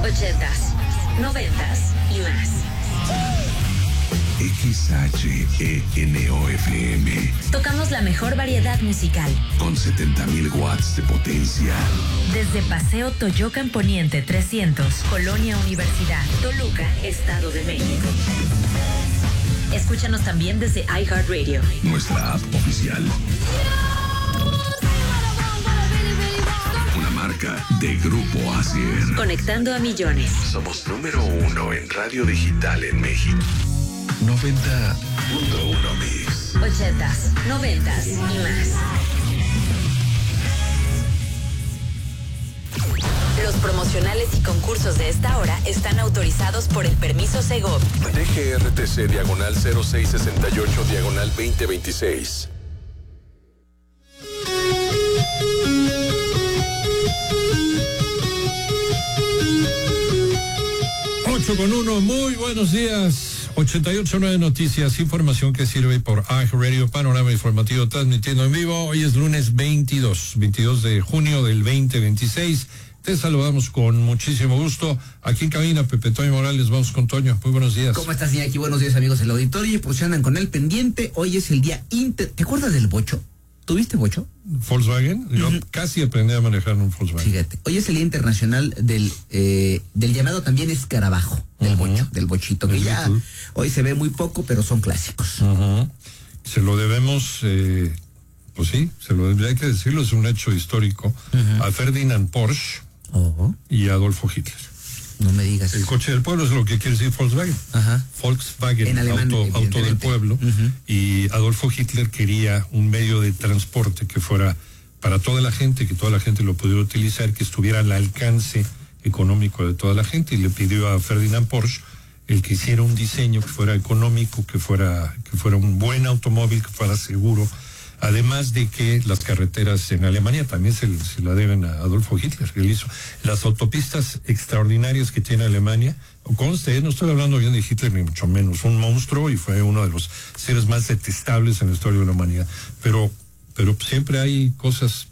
80s, 90s y más. XHENOFM. Tocamos la mejor variedad musical. Con 70,000 watts de potencia. Desde Paseo Toyocan Poniente 300, Colonia Universidad, Toluca, Estado de México. Escúchanos también desde iHeartRadio. Nuestra app oficial. Una marca de Grupo Asier. Conectando a millones. Somos número 1 en radio digital en México. 90.1 Mix. 80s, 90s y más. Los promocionales y concursos de esta hora están autorizados por el permiso Segov. DGRTC /0668/2026. Con uno, muy buenos días. 88.9 Noticias, información que sirve por iHeartRadio, panorama informativo transmitiendo en vivo. Hoy es lunes 22 de junio del 2026. Te saludamos con muchísimo gusto. Aquí en cabina, Pepe Toño Morales, vamos con Toño. Muy buenos días. ¿Cómo estás, Iñaki? Buenos días, amigos del auditorio. Y por si andan con el pendiente, hoy es el día ¿Te acuerdas del bocho? ¿Tuviste bocho? ¿Volkswagen? Yo casi aprendí a manejar un Volkswagen. Fíjate, hoy es el Día Internacional del llamado también escarabajo, del bocho, del bochito, que ya hoy se ve muy poco, pero son clásicos. Se lo debemos, pues sí, hay que decirlo, es un hecho histórico, a Ferdinand Porsche y a Adolfo Hitler. No me digas. El coche del pueblo es lo que quiere decir Volkswagen. Volkswagen, en alemán, auto del pueblo. Y Adolfo Hitler quería un medio de transporte que fuera para toda la gente, que toda la gente lo pudiera utilizar, que estuviera al alcance económico de toda la gente, y le pidió a Ferdinand Porsche el que hiciera un diseño que fuera económico, que fuera un buen automóvil, que fuera seguro. Además de que las carreteras en Alemania también se la deben a Adolfo Hitler. Él hizo las autopistas extraordinarias que tiene Alemania. Conste, no estoy hablando bien de Hitler ni mucho menos, un monstruo y fue uno de los seres más detestables en la historia de la humanidad. Pero siempre hay cosas,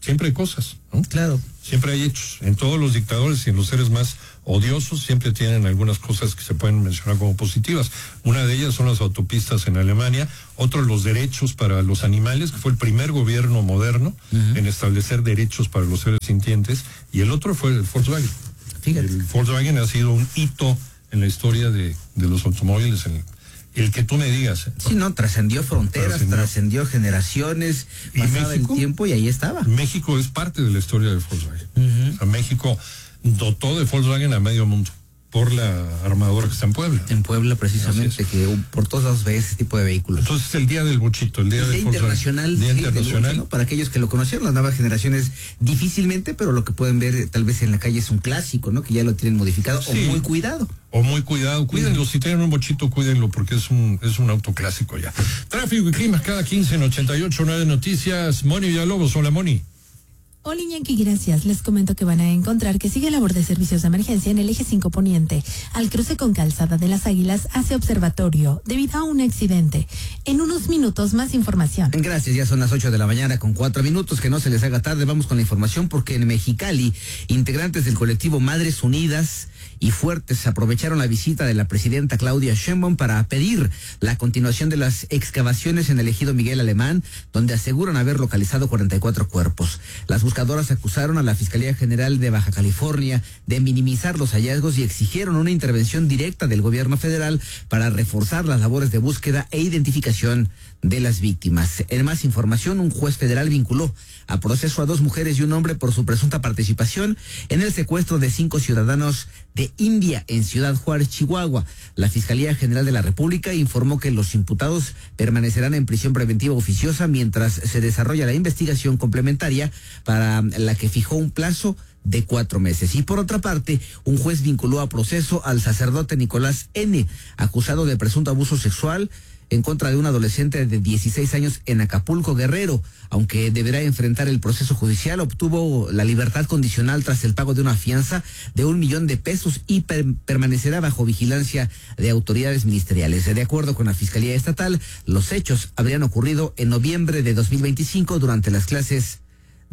¿no? Claro. Siempre hay hechos. En todos los dictadores y en los seres más odiosos siempre tienen algunas cosas que se pueden mencionar como positivas. Una de ellas son las autopistas en Alemania, otro los derechos para los animales, que fue el primer gobierno moderno en establecer derechos para los seres sintientes, y el otro fue el Volkswagen. Fíjate. El Volkswagen ha sido un hito en la historia de los automóviles, el que tú me digas. Sí, no, trascendió fronteras, trascendió generaciones, pasaba el tiempo y ahí estaba. México es parte de la historia de Volkswagen. O sea, México dotó de Volkswagen a medio mundo por la armadora que está en Puebla. En Puebla, precisamente, que por todos lados ve ese tipo de vehículos. Entonces, el día del bochito, el día del internacional. Día internacional. Bocho, ¿no? Para aquellos que lo conocieron, las nuevas generaciones difícilmente, pero lo que pueden ver tal vez en la calle es un clásico, ¿no? Que ya lo tienen modificado, o muy cuidado. Cuídenlo, si tienen un bochito, cuídenlo, porque es un auto clásico ya. Tráfico y clima cada 15 en 88.9 Noticias. Moni Villalobos, hola Moni. Hola Iñaki, gracias. Les comento que van a encontrar que sigue labor de servicios de emergencia en el eje 5 Poniente, al cruce con Calzada de las Águilas hacia Observatorio, debido a un accidente. En unos minutos más información. Gracias, ya son las 8 de la mañana con 4 minutos, que no se les haga tarde. Vamos con la información porque en Mexicali, integrantes del colectivo Madres Unidas y Fuertes aprovecharon la visita de la presidenta Claudia Sheinbaum para pedir la continuación de las excavaciones en el ejido Miguel Alemán, donde aseguran haber localizado 44 cuerpos. Las buscadoras acusaron a la Fiscalía General de Baja California de minimizar los hallazgos y exigieron una intervención directa del gobierno federal para reforzar las labores de búsqueda e identificación de las víctimas. En más información, un juez federal vinculó a proceso a 2 mujeres y un hombre por su presunta participación en el secuestro de 5 ciudadanos de India en Ciudad Juárez, Chihuahua. La Fiscalía General de la República informó que los imputados permanecerán en prisión preventiva oficiosa mientras se desarrolla la investigación complementaria para la que fijó un plazo de 4 meses. Y por otra parte, un juez vinculó a proceso al sacerdote Nicolás N., acusado de presunto abuso sexual en contra de un adolescente de 16 años en Acapulco, Guerrero. Aunque deberá enfrentar el proceso judicial, obtuvo la libertad condicional tras el pago de una fianza de $1,000,000 y permanecerá bajo vigilancia de autoridades ministeriales. De acuerdo con la Fiscalía Estatal, los hechos habrían ocurrido en noviembre de 2025 durante las clases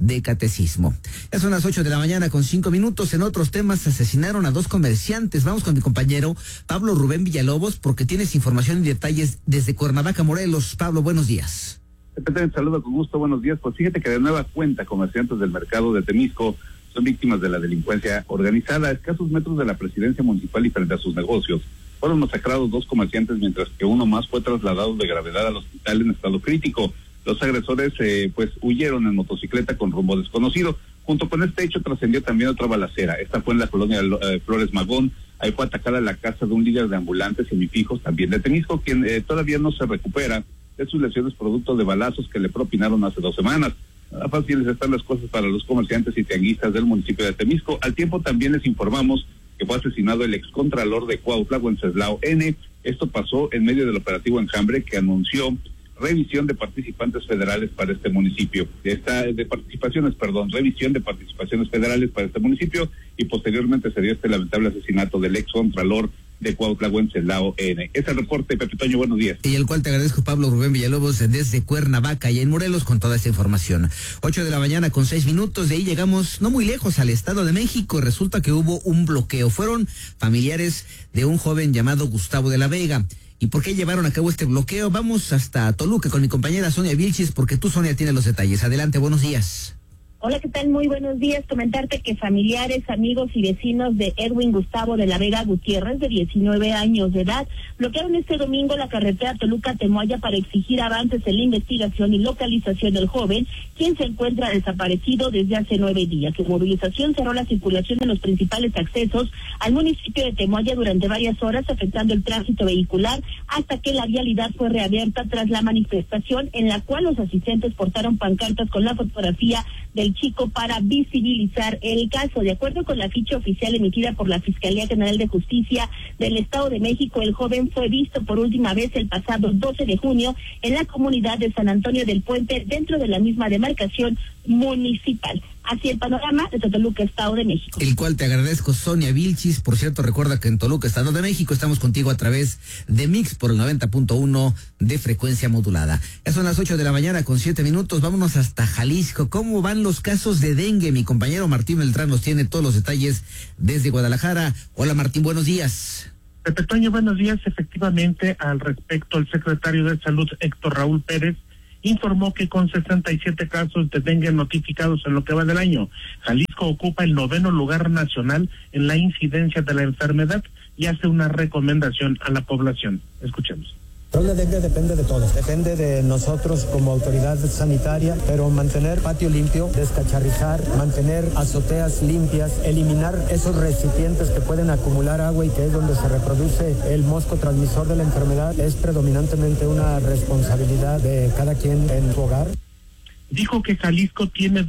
de catecismo. Ya son las 8 de la mañana con 5 minutos. En otros temas, asesinaron a 2 comerciantes. Vamos con mi compañero Pablo Rubén Villalobos, porque tienes información y detalles desde Cuernavaca, Morelos. Pablo, buenos días. Te saludo con gusto, buenos días. Pues fíjate que de nueva cuenta comerciantes del mercado de Temisco son víctimas de la delincuencia organizada. A escasos metros de la presidencia municipal y frente a sus negocios fueron masacrados 2 comerciantes, mientras que uno más fue trasladado de gravedad al hospital en estado crítico. Los agresores pues huyeron en motocicleta con rumbo desconocido. Junto con este hecho trascendió también otra balacera. Esta fue en la colonia Flores Magón. Ahí fue atacada la casa de un líder de ambulantes semifijos también de Temisco, quien todavía no se recupera de sus lesiones producto de balazos que le propinaron hace 2 semanas. Fáciles están las cosas para los comerciantes y tianguistas del municipio de Temisco. Al tiempo también les informamos que fue asesinado el excontralor de Cuautla, Wenceslao N. Esto pasó en medio del operativo Enjambre, que anunció revisión de participantes federales para este municipio. Revisión de participaciones federales para este municipio, y posteriormente se dio este lamentable asesinato del excontralor de Cuautla, Wenceslao N. Es el reporte, Pepe Toño, buenos días. Y el cual te agradezco, Pablo Rubén Villalobos, desde Cuernavaca y en Morelos, con toda esta información. 8 de la mañana con 6 minutos, de ahí llegamos no muy lejos al Estado de México. Resulta que hubo un bloqueo. Fueron familiares de un joven llamado Gustavo de la Vega. ¿Y por qué llevaron a cabo este bloqueo? Vamos hasta Toluca con mi compañera Sonia Vilchis, porque tú, Sonia, tienes los detalles. Adelante, buenos días. Hola, ¿qué tal? Muy buenos días. Comentarte que familiares, amigos y vecinos de Edwin Gustavo de la Vega Gutiérrez, de 19 años de edad, bloquearon este domingo la carretera Toluca-Temoaya para exigir avances en la investigación y localización del joven, quien se encuentra desaparecido desde hace 9 días. Su movilización cerró la circulación en los principales accesos al municipio de Temoaya durante varias horas, afectando el tránsito vehicular, hasta que la vialidad fue reabierta tras la manifestación, en la cual los asistentes portaron pancartas con la fotografía del chico para visibilizar el caso. De acuerdo con la ficha oficial emitida por la Fiscalía General de Justicia del Estado de México, el joven fue visto por última vez el pasado 12 de junio en la comunidad de San Antonio del Puente, dentro de la misma demarcación municipal. Así el panorama de Toluca, Estado de México. El cual te agradezco, Sonia Vilchis. Por cierto, recuerda que en Toluca, Estado de México, estamos contigo a través de Mix por el 90.1 de frecuencia modulada. Ya son las 8 de la mañana con 7 minutos. Vámonos hasta Jalisco. ¿Cómo van los casos de dengue? Mi compañero Martín Beltrán nos tiene todos los detalles desde Guadalajara. Hola, Martín, buenos días. Pepe Toño, buenos días. Efectivamente, al respecto, el secretario de Salud, Héctor Raúl Pérez, informó que con 67 casos de dengue notificados en lo que va del año, Jalisco ocupa el 9º lugar nacional en la incidencia de la enfermedad y hace una recomendación a la población. Escuchemos. El control de dengue depende de todos, depende de nosotros como autoridad sanitaria, pero mantener patio limpio, descacharrizar, mantener azoteas limpias, eliminar esos recipientes que pueden acumular agua y que es donde se reproduce el mosco transmisor de la enfermedad, es predominantemente una responsabilidad de cada quien en su hogar. Dijo que Jalisco tiene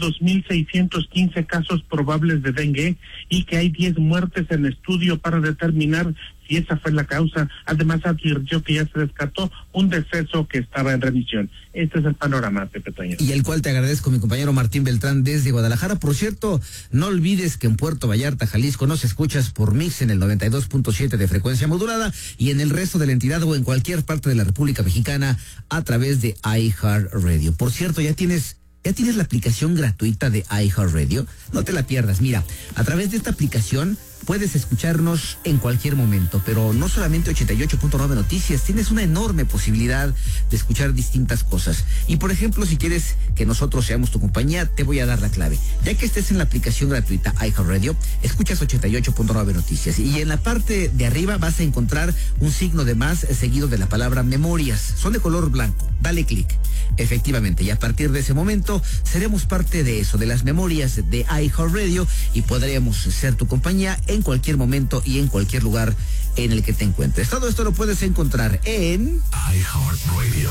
2.615 casos probables de dengue y que hay 10 muertes en estudio para determinar si esa fue la causa. Además, advirtió que ya se descartó un deceso que estaba en revisión. Este es el panorama, Pepe Toño. Y el cual te agradezco, mi compañero Martín Beltrán, desde Guadalajara. Por cierto, no olvides que en Puerto Vallarta, Jalisco, nos escuchas por Mix en el 92.7 de frecuencia modulada, y en el resto de la entidad o en cualquier parte de la República Mexicana a través de iHeartRadio. Por cierto, ¿Ya tienes la aplicación gratuita de iHeartRadio? No te la pierdas. Mira, a través de esta aplicación puedes escucharnos en cualquier momento, pero no solamente 88.9 Noticias, tienes una enorme posibilidad de escuchar distintas cosas. Y por ejemplo, si quieres que nosotros seamos tu compañía, te voy a dar la clave. Ya que estés en la aplicación gratuita iHeartRadio, escuchas 88.9 Noticias, y en la parte de arriba vas a encontrar un signo de más seguido de la palabra memorias. Son de color blanco. Dale clic. Efectivamente, y a partir de ese momento seremos parte de eso, de las memorias de iHeartRadio, y podremos ser tu compañía en cualquier momento y en cualquier lugar en el que te encuentres. Todo esto lo puedes encontrar en iHeartRadio.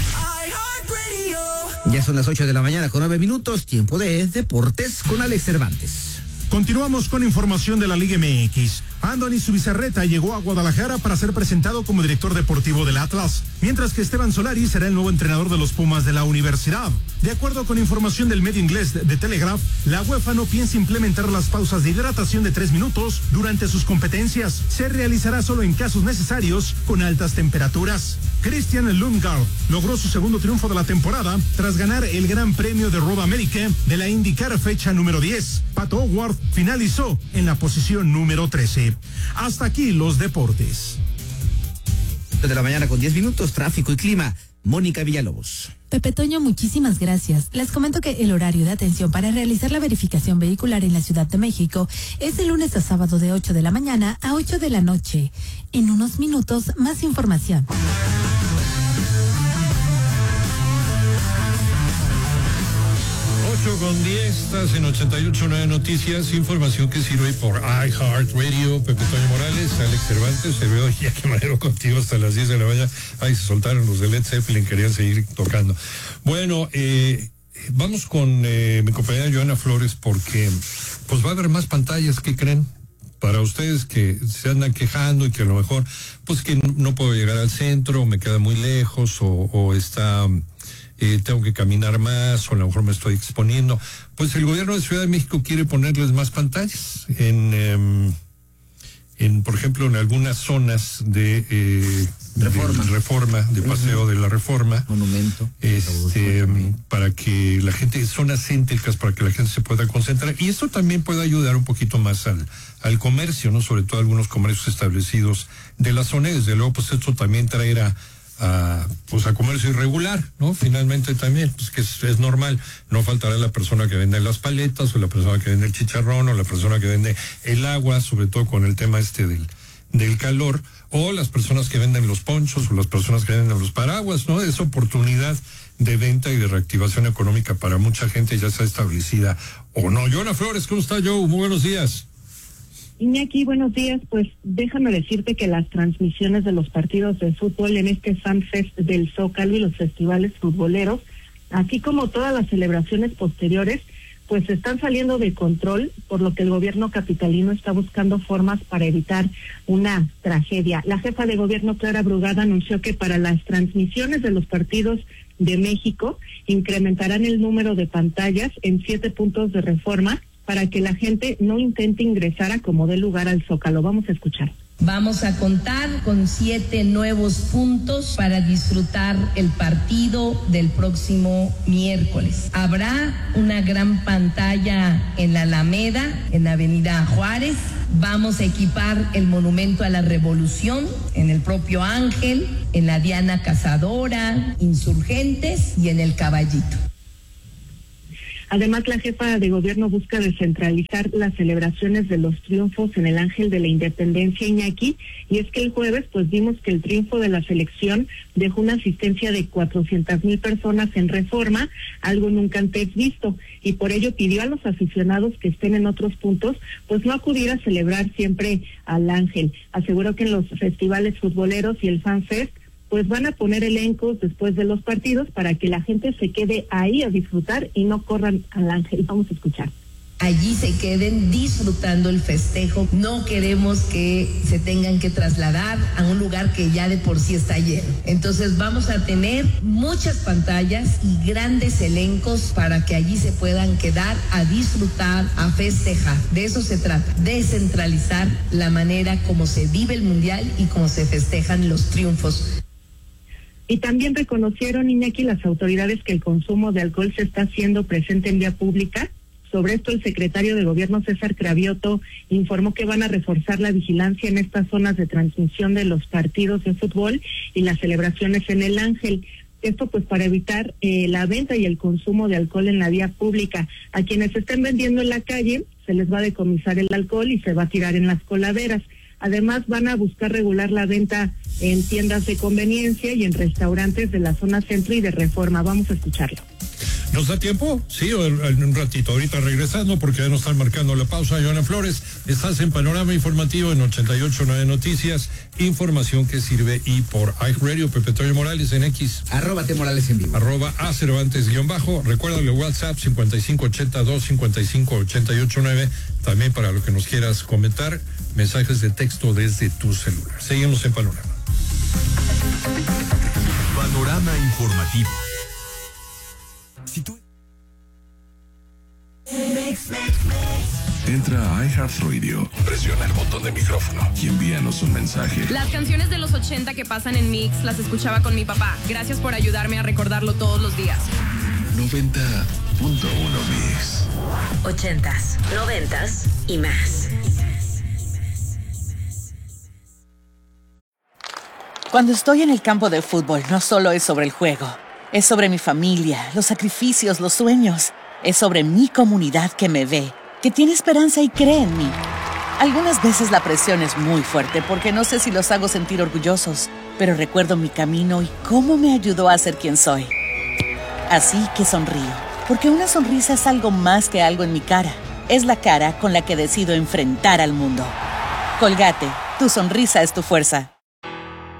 Ya son las 8 de la mañana con 9 minutos, tiempo de deportes con Alex Cervantes. Continuamos con información de la Liga MX. Andoni Zubizarreta llegó a Guadalajara para ser presentado como director deportivo del Atlas, mientras que Esteban Solari será el nuevo entrenador de los Pumas de la universidad. De acuerdo con información del medio inglés de Telegraph, la UEFA no piensa implementar las pausas de hidratación de 3 minutos durante sus competencias. Se realizará solo en casos necesarios con altas temperaturas. Christian Lundgaard logró su segundo triunfo de la temporada tras ganar el Gran Premio de Road America de la IndyCar fecha número 10. Pato O'Ward finalizó en la posición número 13. Hasta aquí los deportes. De la mañana con 10 minutos, tráfico y clima. Mónica Villalobos. Pepe Toño, muchísimas gracias. Les comento que el horario de atención para realizar la verificación vehicular en la Ciudad de México es de lunes a sábado de 8 de la mañana a 8 de la noche. En unos minutos, más información. 8:10, estás en 88.9 Noticias, información que sirve por iHeartRadio. Pepe Toño Morales, Alex Cervantes, se veo ya que madero contigo hasta las 10 de la mañana. Ahí se soltaron los de Led Zeppelin, querían seguir tocando. Bueno, vamos con mi compañera Joana Flores, porque pues va a haber más pantallas, ¿qué creen? Para ustedes que se andan quejando y que a lo mejor, pues que no puedo llegar al centro, me queda muy lejos, o está... tengo que caminar más, o a lo mejor me estoy exponiendo. Pues el gobierno de Ciudad de México quiere ponerles más pantallas por ejemplo, en algunas zonas de Reforma, de Paseo de la Reforma. Monumento. Para que la gente, zonas céntricas, para que la gente se pueda concentrar. Y esto también puede ayudar un poquito más al comercio, ¿no? Sobre todo algunos comercios establecidos de la zona. Y desde luego, pues esto también traerá a comercio irregular, ¿no? Finalmente también, pues que es normal, no faltará la persona que vende las paletas, o la persona que vende el chicharrón, o la persona que vende el agua, sobre todo con el tema del calor, o las personas que venden los ponchos, o las personas que venden los paraguas, ¿no? Es oportunidad de venta y de reactivación económica para mucha gente, ya sea establecida o no. Joana Flores, ¿cómo está, Joe? Muy buenos días. Iñaki, buenos días. Pues déjame decirte que las transmisiones de los partidos de fútbol en este FanFest del Zócalo y los festivales futboleros, así como todas las celebraciones posteriores, pues están saliendo de control, por lo que el gobierno capitalino está buscando formas para evitar una tragedia. La jefa de gobierno, Clara Brugada, anunció que para las transmisiones de los partidos de México incrementarán el número de pantallas en 7 puntos de Reforma, para que la gente no intente ingresar a como dé lugar al Zócalo. Vamos a escuchar. Vamos a contar con 7 nuevos puntos para disfrutar el partido del próximo miércoles. Habrá una gran pantalla en la Alameda, en la Avenida Juárez. Vamos a equipar el Monumento a la Revolución, en el propio Ángel, en la Diana Cazadora, Insurgentes y en el Caballito. Además, la jefa de gobierno busca descentralizar las celebraciones de los triunfos en el Ángel de la Independencia, Iñaki, y es que el jueves pues vimos que el triunfo de la selección dejó una asistencia de 400,000 personas en Reforma, algo nunca antes visto, y por ello pidió a los aficionados que estén en otros puntos pues no acudir a celebrar siempre al Ángel. Aseguró que en los festivales futboleros y el FanFest pues van a poner elencos después de los partidos para que la gente se quede ahí a disfrutar y no corran al Ángel. Vamos a escuchar. Allí se queden disfrutando el festejo. No queremos que se tengan que trasladar a un lugar que ya de por sí está lleno. Entonces vamos a tener muchas pantallas y grandes elencos para que allí se puedan quedar a disfrutar, a festejar. De eso se trata, descentralizar la manera como se vive el Mundial y como se festejan los triunfos. Y también reconocieron, Iñaki, las autoridades que el consumo de alcohol se está haciendo presente en vía pública. Sobre esto, el secretario de Gobierno, César Cravioto, informó que van a reforzar la vigilancia en estas zonas de transmisión de los partidos de fútbol y las celebraciones en el Ángel. Esto pues para evitar la venta y el consumo de alcohol en la vía pública. A quienes estén vendiendo en la calle se les va a decomisar el alcohol y se va a tirar en las coladeras. Además, van a buscar regular la venta en tiendas de conveniencia y en restaurantes de la zona centro y de Reforma. Vamos a escucharlo. ¿Nos da tiempo? Sí, un ratito. Ahorita regresando, porque ya nos están marcando la pausa. Joana Flores, estás en Panorama Informativo en 88.9 Noticias. Información que sirve y por iHeartRadio. Pepe Toño Morales en X. @T Morales en vivo. @A_Cervantes_. Recuérdale WhatsApp 5582-5588-9. También para lo que nos quieras comentar, mensajes de texto desde tu celular. Seguimos en Panorama. Panorama Informativo. Entra a iHeartRadio, presiona el botón de micrófono y envíanos un mensaje. Las canciones de los 80 que pasan en Mix las escuchaba con mi papá. Gracias por ayudarme a recordarlo todos los días. 90.1 Mix. 80s, 90s y más. Cuando estoy en el campo de fútbol, no solo es sobre el juego. Es sobre mi familia, los sacrificios, los sueños. Es sobre mi comunidad que me ve, que tiene esperanza y cree en mí. Algunas veces la presión es muy fuerte porque no sé si los hago sentir orgullosos, pero recuerdo mi camino y cómo me ayudó a ser quien soy. Así que sonrío, porque una sonrisa es algo más que algo en mi cara. Es la cara con la que decido enfrentar al mundo. Colgate, tu sonrisa es tu fuerza.